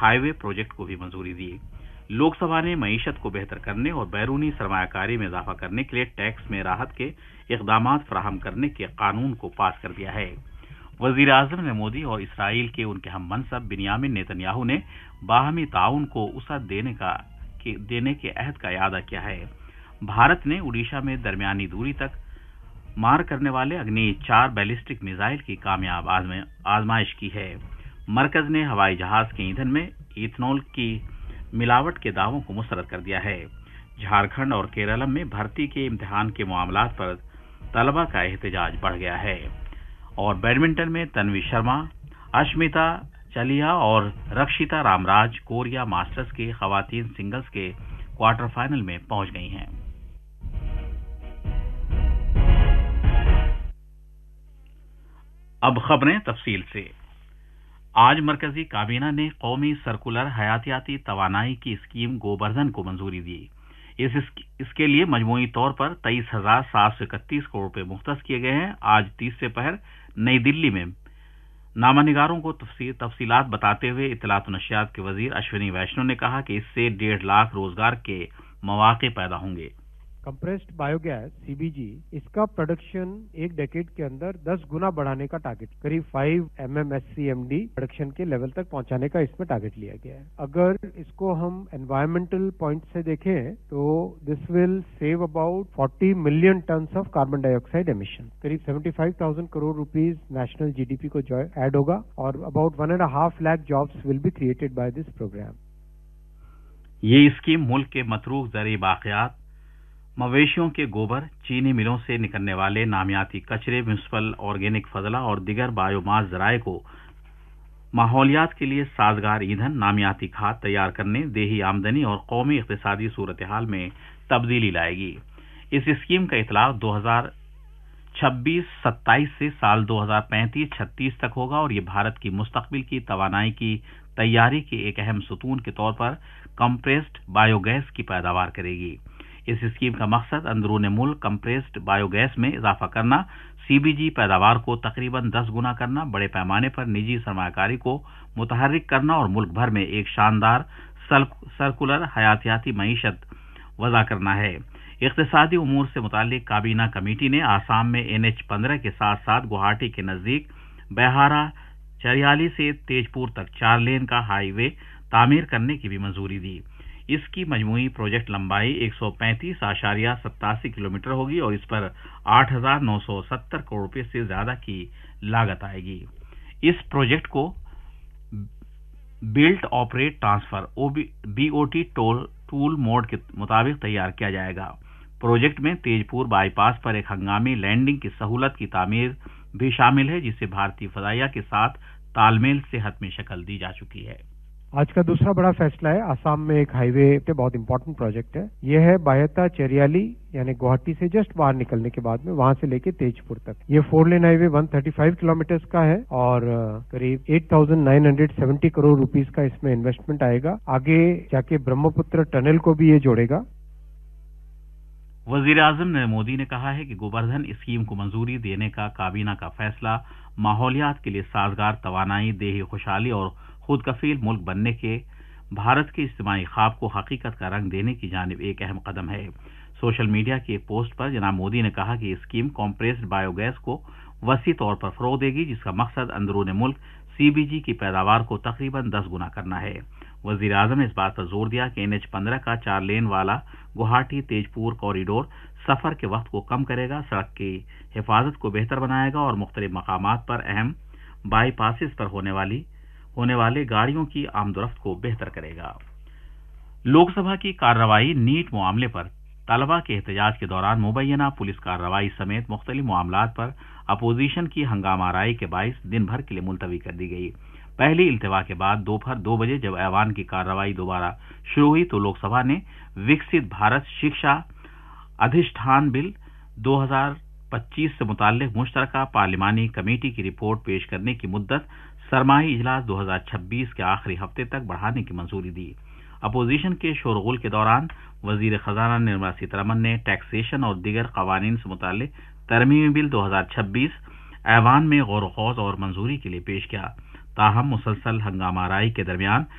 High वे project को भी मंजूरी दी। लोकसभा ने मईशत को बेहतर करने और बैरूनी सरमायाकारी में इजाफा करने के लिए टैक्स में राहत के इकदाम फराहम करने के कानून को पास कर दिया है। वजीर आजम ने मोदी और इसराइल के उनके हम मनसब बिन्यामिन नेतन्याहू ने बाहमी ताउन को वसअत देने के अहद का इआदा किया है। भारत ने उड़ीसा में दरमियानी दूरी तक मार करने वाले अग्नि 4 बैलिस्टिक मिसाइल की कामयाब आजमाइश की है। मरकज ने हवाई जहाज के ईंधन में इथेनॉल की मिलावट के दावों को मुस्तरद कर दिया है। झारखंड और केरल में भर्ती के इम्तिहान के मामलात पर तलबा का एहतजाज बढ़ गया है। और बैडमिंटन में तन्वी शर्मा, अश्मिता चलिया और रक्षिता रामराज कोरिया मास्टर्स के खवातीन सिंगल्स के क्वार्टर फाइनल में पहुंच गई हैं। अब खबरें तफसील से। आज मरकजी काबीना ने कौमी सर्कुलर हयातियाती तवानाई की स्कीम गोबर्धन को मंजूरी दी। इसके लिए मजमूई तौर पर 23,731 करोड़ रुपए मुख्तस किए गए हैं। आज तीसरे पहर नई दिल्ली में नामानिगारों को तफसीलात बताते हुए इत्तलात व नशियात के वजीर अश्विनी वैष्णव ने कहा कि इससे 1.5 लाख रोजगार के मौके पैदा होंगे। कंप्रेस्ड बायोगैस सीबीजी, इसका प्रोडक्शन एक डेकेड के अंदर 10 गुना बढ़ाने का टारगेट, करीब 5 MMSCMD प्रोडक्शन के लेवल तक पहुंचाने का इसमें टारगेट लिया गया है। अगर इसको हम एनवायरमेंटल पॉइंट से देखें तो this will save about 40 million tons of carbon dioxide emission, करीब 75,000 करोड़ रुपीज नेशनल जीडीपी को ऐड होगा और about 1.5 lakh jobs will be created by this programme. ये स्कीम मुल्क के मतरूक ज़रूरी बाक़ियात, मवेशियों के गोबर, चीनी मिलों से निकलने वाले नामियाती कचरे, म्यूनिसिपल ऑर्गेनिक फजला और दिगर बायोमास जराए को माहौलियात के लिए साजगार ईंधन, नामियाती खाद तैयार करने, देही आमदनी और कौमी इक़्तिसादी सूरत हाल में तब्दीली लाएगी। इस स्कीम का इतलाक़ 2026-27 से साल 2035-36 तक होगा और ये भारत की मुस्तक़बिल की तवानाई की तैयारी के एक अहम सतून के तौर पर कंप्रेस्ड बायोगैस की पैदावार करेगी। इस स्कीम का मकसद अंदरूनी मुल्क कंप्रेस्ड बायोगैस में इजाफा करना, सीबीजी पैदावार को तकरीबन 10 गुना करना, बड़े पैमाने पर निजी सरमायाकारी को मुतहर्रिक करना और मुल्क भर में एक शानदार सर्कुलर हयातियाती मईशत वज़ा करना है। इक़्तिसादी उमूर से मुताल्लिक़ काबीना कमेटी ने आसाम में NH-15 के साथ साथ गुवाहाटी के नज़दीक बैहारा चरियाली से तेजपुर तक 4 लेन का हाईवे तामीर करने की भी मंजूरी दी। इसकी मजमूई प्रोजेक्ट लंबाई 135.87 किलोमीटर होगी और इस पर 8,970 करोड़ रुपए से ज्यादा की लागत आएगी। इस प्रोजेक्ट को built operate transfer BOT tool mode के मुताबिक तैयार किया जाएगा। प्रोजेक्ट में तेजपुर बाईपास पर एक हंगामी लैंडिंग की सहूलत की तामीर भी शामिल है, जिसे भारतीय फदाइया के साथ तालमेल से हतमी शक्ल दी जा चुकी है। आज का दूसरा बड़ा फैसला है, आसाम में एक हाईवे पे बहुत इंपॉर्टेंट प्रोजेक्ट है। यह है बायता चरियाली, यानी गुवाहाटी से जस्ट बाहर निकलने के बाद में वहां से लेके तेजपुर तक। ये 4 लेन हाईवे 135 किलोमीटर्स का है और करीब 8,970 करोड़ रुपीस का इसमें इन्वेस्टमेंट आएगा। आगे जाके ब्रह्मपुत्र टनल को भी ये जोड़ेगा। वजीर आजम नरेंद्र मोदी ने कहा है कि गोबर्धन स्कीम को मंजूरी देने का काबीना का फैसला माहौलियात के लिए साजगार तवानाई, देही खुशहाली और खुद कफील मुल्क बनने के भारत के इज्तिमाई ख्वाब को हकीकत का रंग देने की जानिब एक अहम कदम है। सोशल मीडिया की एक पोस्ट पर जनाब मोदी ने कहा कि स्कीम कॉम्प्रेस्ड बायोगैस को वसी तौर पर फरोग देगी, जिसका मकसद अंदरूनी मुल्क सीबीजी की पैदावार को तकरीबन 10 गुना करना है। वजीर आजम ने इस बात पर जोर दिया कि NH-15 का 4 लेन वाला गुवाहाटी तेजपुर कॉरिडोर सफर के वक्त को कम करेगा, सड़क की हिफाजत को बेहतर बनाएगा और मुख्तलिफ मकामात पर अहम बाईपासिस पर होने वाले गाड़ियों की आमदोरफ्त को बेहतर करेगा। लोकसभा की कार्रवाई नीट मामले पर तलबा के एहतजाज के दौरान मुबैना पुलिस कार्रवाई समेत मुख्तलिफ मामलात पर अपोजिशन की हंगामाराई के बाइस दिन भर के लिए मुलतवी कर दी गई। पहली इल्तिवा के बाद दोपहर 2 बजे जब ऐवान की कार्रवाई दोबारा शुरू हुई तो लोकसभा ने विकसित भारत शिक्षा अधिष्ठान बिल 2025 से मुताल्लिक मुश्तरका पार्लिमानी कमेटी की रिपोर्ट पेश करने की मुद्दत सरमाही इजलास 2026 के आखिरी हफ्ते तक बढ़ाने की मंजूरी दी। अपोजिशन के शोरगुल के दौरान वजीर खजाना निर्मला सीतारमन ने टैक्सेशन और दीगर कवानीन से मुताल्लिक तरमीमी बिल 2026 ऐवान में गौर-व-खौज और मंजूरी के लिए पेश किया। ताहम मुसलसल हंगामाराई के दरमियान